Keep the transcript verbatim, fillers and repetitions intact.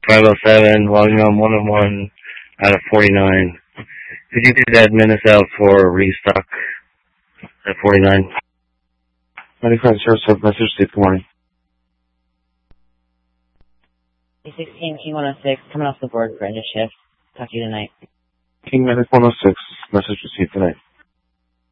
five oh seven, volume on one oh one out of forty-nine. Could you get that menace out for restock at forty-nine? ninety-five zero seven, message received. Good morning. A sixteen, King one oh six, coming off the board for end of shift. Talk to you tonight. King Medic one oh six, message received tonight.